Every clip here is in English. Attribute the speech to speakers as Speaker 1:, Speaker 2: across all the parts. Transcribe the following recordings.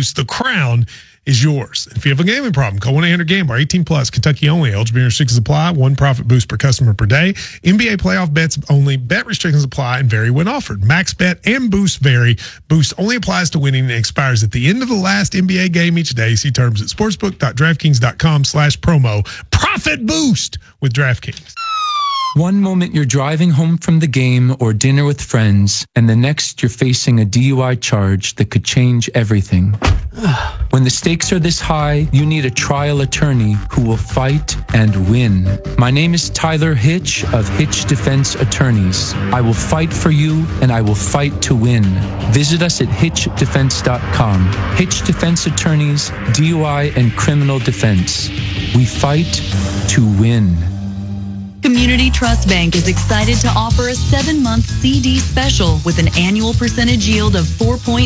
Speaker 1: Boost. The crown is yours. If you have a gambling problem, call 1-800-GAMBLER. 18 plus, Kentucky only. Eligibility restrictions apply. One profit boost per customer per day. NBA playoff bets only. Bet restrictions apply and vary when offered. Max bet and boost vary. Boost only applies to winning and expires at the end of the last NBA game each day. See terms at sportsbook.draftkings.com/promo. Profit boost with DraftKings.
Speaker 2: One moment you're driving home from the game or dinner with friends, and the next you're facing a DUI charge that could change everything. When the stakes are this high, you need a trial attorney who will fight and win. My name is Tyler Hitch of Hitch Defense Attorneys. I will fight for you, and I will fight to win. Visit us at hitchdefense.com. Hitch Defense Attorneys, DUI and criminal defense. We fight to win.
Speaker 3: Community Trust Bank is excited to offer a 7-month CD special with an annual percentage yield of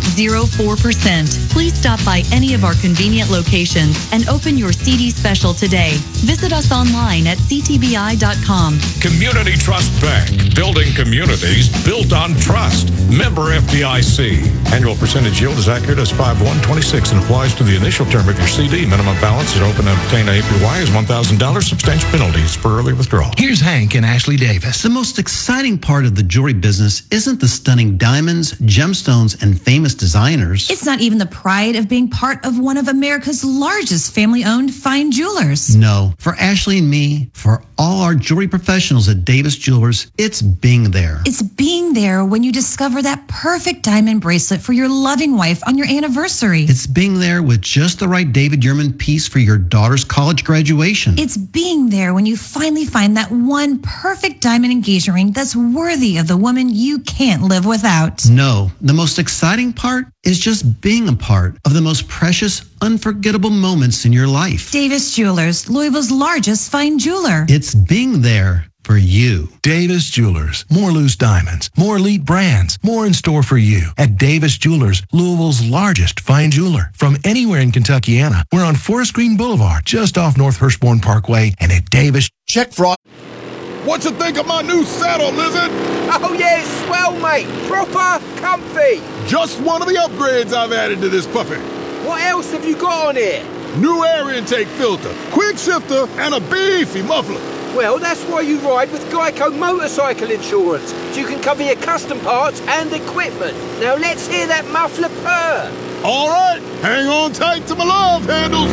Speaker 3: 4.04%. Please stop by any of our convenient locations and open your CD special today. Visit us online at ctbi.com.
Speaker 4: Community Trust Bank, building communities built on trust. Member FDIC. Annual percentage yield is accurate as 5/1/26 and applies to the initial term of your CD. Minimum balance to open and obtain APY is $1,000. Substantial penalties for early withdrawal.
Speaker 5: Here's Hank and Ashley Davis.
Speaker 6: The most exciting part of the jewelry business isn't the stunning diamonds, gemstones, and famous designers.
Speaker 7: It's not even the pride of being part of one of America's largest family-owned fine jewelers.
Speaker 6: No, for Ashley and me, for all our jewelry professionals at Davis Jewelers, it's being there.
Speaker 7: It's being there when you discover that perfect diamond bracelet for your loving wife on your anniversary.
Speaker 6: It's being there with just the right David Yurman piece for your daughter's college graduation.
Speaker 7: It's being there when you finally find that one perfect diamond engagement ring that's worthy of the woman you can't live without.
Speaker 6: No, the most exciting part is just being a part of the most precious, unforgettable moments in your life.
Speaker 7: Davis Jewelers, Louisville's largest fine jeweler.
Speaker 6: It's being there for you.
Speaker 5: Davis Jewelers. More loose diamonds, more elite brands, more in store for you at Davis Jewelers, Louisville's largest fine jeweler. From anywhere in Kentuckiana, we're on Forest Green Boulevard, just off North Hurstbourne Parkway, and at Davis.
Speaker 8: Check fraud. What you think of my new saddle, Lizard?
Speaker 9: Oh yeah, it's swell, mate. Proper comfy.
Speaker 8: Just one of the upgrades I've added to this puppy.
Speaker 9: What else have you got on here?
Speaker 8: New air intake filter, quick shifter, and a beefy muffler.
Speaker 9: Well, that's why you ride with Geico Motorcycle Insurance, so you can cover your custom parts and equipment. Now let's hear that muffler purr.
Speaker 8: All right, hang on tight to my love handles.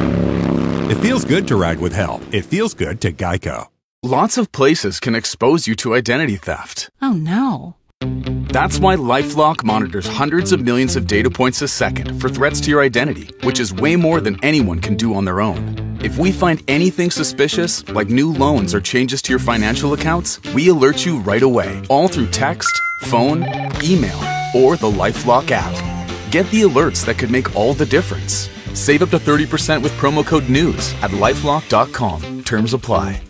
Speaker 10: It feels good to ride with help. It feels good to Geico.
Speaker 11: Lots of places can expose you to identity theft.
Speaker 12: Oh no.
Speaker 11: That's why LifeLock monitors hundreds of millions of data points a second for threats to your identity, which is way more than anyone can do on their own. If we find anything suspicious, like new loans or changes to your financial accounts, we alert you right away, all through text, phone, email, or the LifeLock app. Get the alerts that could make all the difference. Save up to 30% with promo code NEWS at LifeLock.com. Terms apply.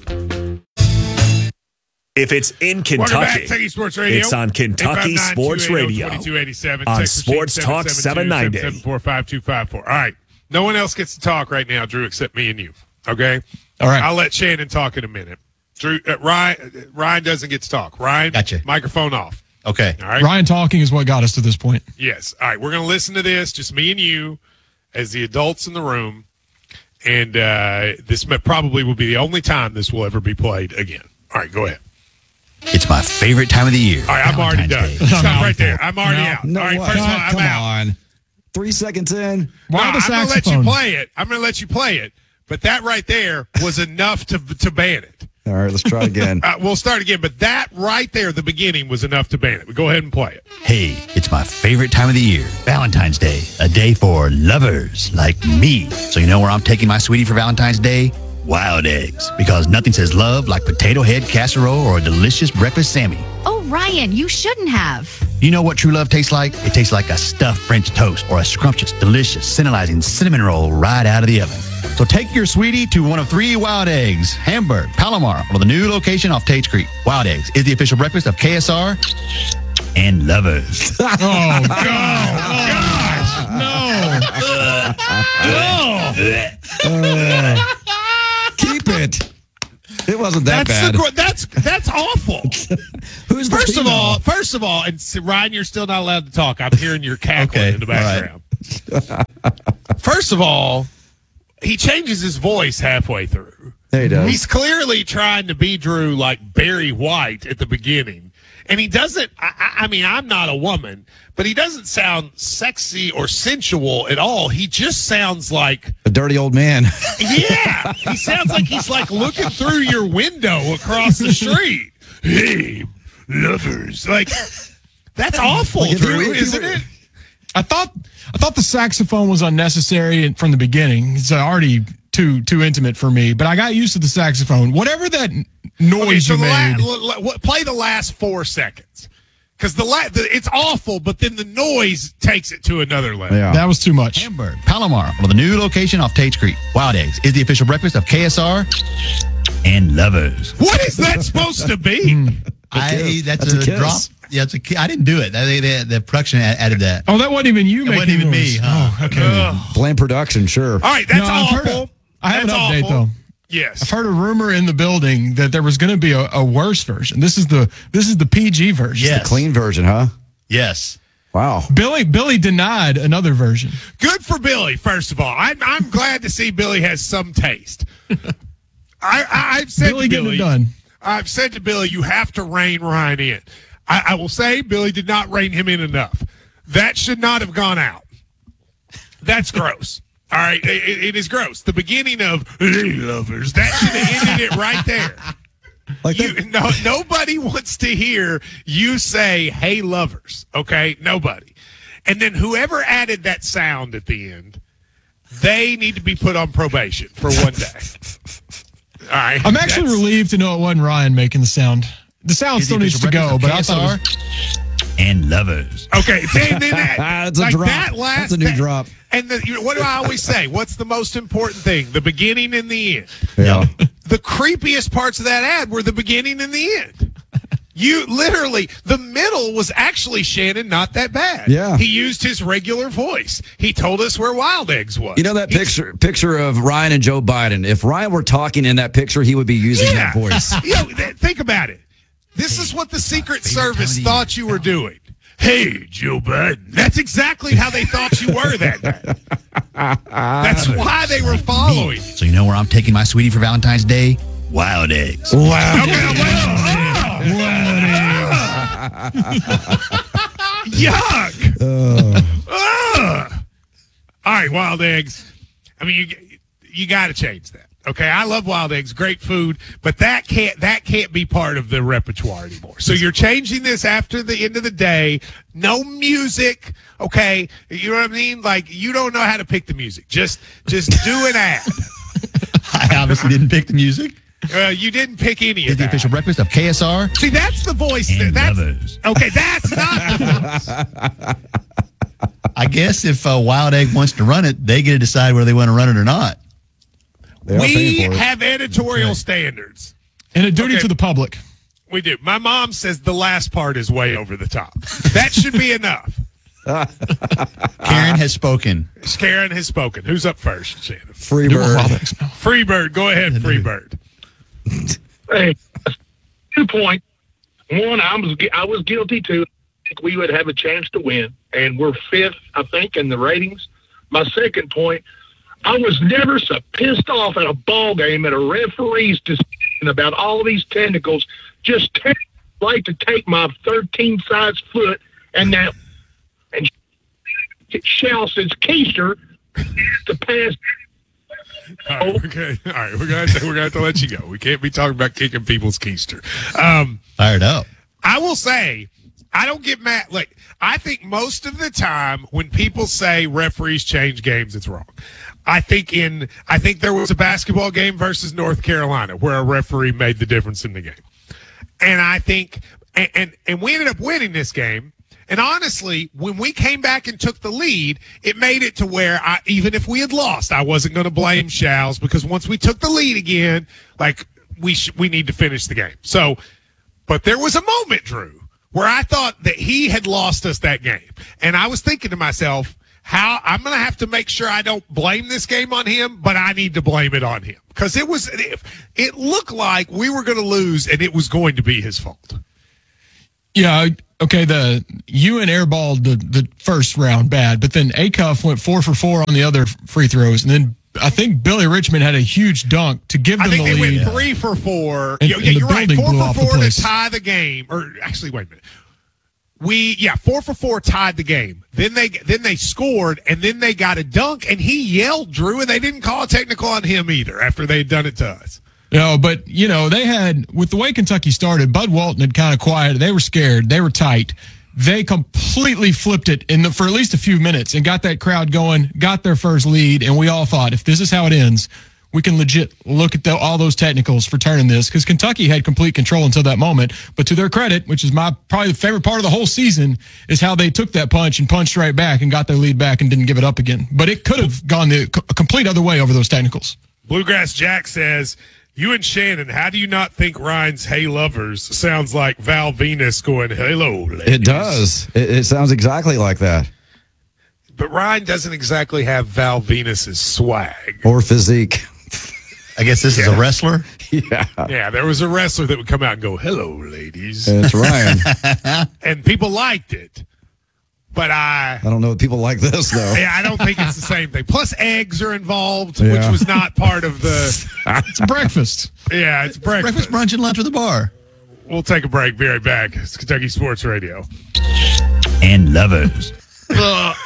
Speaker 13: If it's in Kentucky, it's on Kentucky Sports Radio on Sports Talk 790.
Speaker 1: 745-254. All right. No one else gets to talk right now, Drew, except me and you. Okay?
Speaker 14: All right.
Speaker 1: I'll let Shannon talk in a minute. Drew, Ryan doesn't get to talk. Ryan,
Speaker 14: gotcha.
Speaker 1: Microphone off.
Speaker 14: Okay.
Speaker 1: All right.
Speaker 15: Ryan talking is what got us to this point.
Speaker 1: Yes. All right. We're going to listen to this, just me and you, as the adults in the room. And this probably will be the only time this will ever be played again. All right. Go ahead.
Speaker 14: It's my favorite time of the year.
Speaker 1: All right, I'm already done. Stop right there. I'm already out.
Speaker 15: No,
Speaker 1: all right, first of all, I'm out.
Speaker 15: Come on.
Speaker 14: 3 seconds in.
Speaker 15: Why the
Speaker 1: I'm going to let you
Speaker 15: saxophone?
Speaker 1: play it. I'm going to let you play it. But that right there was enough to ban it.
Speaker 14: All right, let's try again.
Speaker 1: We'll start again. But that right there, the beginning, was enough to ban it. Go ahead and play it.
Speaker 14: Hey, it's my favorite time of the year. Valentine's Day. A day for lovers like me. So you know where I'm taking my sweetie for Valentine's Day? Wild Eggs. Because nothing says love like potato head casserole or a delicious breakfast Sammy.
Speaker 12: Oh, Ryan, you shouldn't have.
Speaker 14: You know what true love tastes like? It tastes like a stuffed French toast or a scrumptious, delicious, scintillating cinnamon roll right out of the oven. So take your sweetie to one of 3 Wild Eggs, Hamburg, Palomar, or the new location off Tate's Creek. Wild Eggs is the official breakfast of KSR and lovers.
Speaker 15: Oh, gosh. No. Keep it.
Speaker 14: It wasn't that bad.
Speaker 1: That's awful.
Speaker 14: Who's
Speaker 1: First of all, and Ryan, you're still not allowed to talk. I'm hearing your cackling in the background.
Speaker 16: First of all, he changes his voice halfway through.
Speaker 14: There he does.
Speaker 16: He's clearly trying to be Drew like Barry White at the beginning. And he doesn't, I mean, I'm not a woman, but he doesn't sound sexy or sensual at all. He just sounds like
Speaker 14: a dirty old man.
Speaker 16: Yeah. He sounds like he's like looking through your window across the street. Hey, lovers. Like, that's awful, Drew, isn't it?
Speaker 15: I thought the saxophone was unnecessary from the beginning. It's already too intimate for me, but I got used to the saxophone. Whatever that noise you made.
Speaker 16: Play the last 4 seconds. Because it's awful, but then the noise takes it to another level.
Speaker 15: Yeah. That was too much.
Speaker 14: Hamburg, Palomar, or the new location off Tate's Creek. Wild Eggs is the official breakfast of KSR and Lovers.
Speaker 16: What is that supposed to be?
Speaker 14: That's a drop. Yeah, I didn't do it. The production added that.
Speaker 15: Oh, that wasn't even you making
Speaker 14: wasn't even
Speaker 15: noise.
Speaker 14: me. Huh?
Speaker 15: Oh, okay.
Speaker 14: Blame production, sure.
Speaker 16: All right, that's awful.
Speaker 15: I have an update,
Speaker 16: awful.
Speaker 15: though.
Speaker 16: Yes.
Speaker 15: I've heard a rumor in the building that there was going to be a worse version. This is the PG version.
Speaker 14: Yes. The clean version, huh? Yes.
Speaker 15: Wow. Billy denied another version.
Speaker 16: Good for Billy, first of all. I'm glad to see Billy has some taste. I've said
Speaker 15: Billy
Speaker 16: to Billy,
Speaker 15: getting it done.
Speaker 16: I've said to Billy, you have to rein Ryan in. I will say Billy did not rein him in enough. That should not have gone out. That's gross. All right, it is gross. The beginning of "Hey, lovers," that should have ended it right there. Nobody wants to hear you say "Hey, lovers." Okay, nobody. And then whoever added that sound at the end, they need to be put on probation for 1 day. All right.
Speaker 15: I'm actually relieved to know it wasn't Ryan making the sound. The sound still needs to go, but I thought it was...
Speaker 14: and Lovers.
Speaker 16: Okay, that's
Speaker 14: a drop.
Speaker 16: That's
Speaker 14: a new drop.
Speaker 16: And what do I always say? What's the most important thing? The beginning and the end.
Speaker 14: Yeah.
Speaker 16: The creepiest parts of that ad were the beginning and the end. You literally, the middle was actually, Shannon, not that bad.
Speaker 14: Yeah.
Speaker 16: He used his regular voice. He told us where Wild Eggs was.
Speaker 17: You know that picture of Ryan and Joe Biden? If Ryan were talking in that picture, he would be using that voice.
Speaker 16: Think about it. This is what the Secret Service thought you were doing. Hey, Joe Biden. That's exactly how they thought you were that day. That's why they were following.
Speaker 14: So you know where I'm taking my sweetie for Valentine's Day? Wild Eggs.
Speaker 16: Yuck. All right, Wild Eggs. I mean, you got to change that. Okay, I love Wild Eggs, great food, but that can't be part of the repertoire anymore. So you're changing this after the end of the day. No music, okay? You know what I mean? Like, you don't know how to pick the music. Just do an ad.
Speaker 14: I obviously didn't pick the music.
Speaker 16: You didn't pick any of
Speaker 14: the
Speaker 16: that.
Speaker 14: official breakfast of KSR.
Speaker 16: See, that's the voice. That's not the voice.
Speaker 14: I guess if Wild Egg wants to run it, they get to decide whether they want to run it or not.
Speaker 16: We have editorial standards.
Speaker 15: And a duty to the public.
Speaker 16: We do. My mom says the last part is way over the top. That should be enough.
Speaker 14: Karen has spoken.
Speaker 16: Karen has spoken. Who's up first, Shannon?
Speaker 17: Freebird.
Speaker 16: Freebird. Go ahead, Freebird.
Speaker 18: Hey, 2 points. One, I was guilty too. I think we would have a chance to win, and we're 5th, I think, in the ratings. My second point, I was never so pissed off at a ball game at a referee's decision about all of these technicals. Just like to take my 13-size foot and shell says Keister to pass.
Speaker 16: All right, we're gonna have to let you go. We can't be talking about kicking people's keister.
Speaker 14: Fired up.
Speaker 16: I will say, I don't get mad. Like, I think most of the time when people say referees change games, it's wrong. I think there was a basketball game versus North Carolina where a referee made the difference in the game. And I think, and we ended up winning this game. And honestly, when we came back and took the lead, it made it to where even if we had lost, I wasn't going to blame Shals, because once we took the lead again, like, we need to finish the game. So, but there was a moment, Drew, where I thought that he had lost us that game. And I was thinking to myself, I'm going to have to make sure I don't blame this game on him, but I need to blame it on him. Because it looked like we were going to lose and it was going to be his fault.
Speaker 15: Yeah, okay, Ewan airballed the first round bad, but then Acuff went 4 for 4 on the other free throws, and then I think Billy Richmond had a huge dunk to give them the lead.
Speaker 16: I think they went 3 for 4.
Speaker 15: And
Speaker 16: You're right. 4
Speaker 15: for
Speaker 16: 4 to tie the game. Or actually, wait a minute. 4 for 4 tied the game. Then they scored, and then they got a dunk, and he yelled, Drew, and they didn't call a technical on him either after they had done it to us.
Speaker 15: No, but, they had, with the way Kentucky started, Bud Walton had kind of quieted. They were scared. They were tight. They completely flipped it for at least a few minutes and got that crowd going, got their first lead, and we all thought, if this is how it ends, we can legit look at all those technicals for turning this, because Kentucky had complete control until that moment. But to their credit, which is probably the favorite part of the whole season, is how they took that punch and punched right back and got their lead back and didn't give it up again. But it could have gone the complete other way over those technicals.
Speaker 16: Bluegrass Jack says, you and Shannon, how do you not think Ryan's Hey Lovers sounds like Val Venus going, hello, ladies?
Speaker 17: It does. It sounds exactly like that.
Speaker 16: But Ryan doesn't exactly have Val Venus's swag.
Speaker 17: Or physique.
Speaker 14: I guess this is a wrestler?
Speaker 17: Yeah.
Speaker 16: Yeah, there was a wrestler that would come out and go, hello, ladies.
Speaker 17: That's Ryan.
Speaker 16: And people liked it. But I
Speaker 17: don't know if people like this, though.
Speaker 16: Yeah, I don't think it's the same thing. Plus, eggs are involved, which was not part of the...
Speaker 15: It's breakfast.
Speaker 16: Yeah, it's breakfast.
Speaker 14: Breakfast, brunch, and lunch with the bar.
Speaker 16: We'll take a break. Be right back. It's Kentucky Sports Radio.
Speaker 14: And lovers.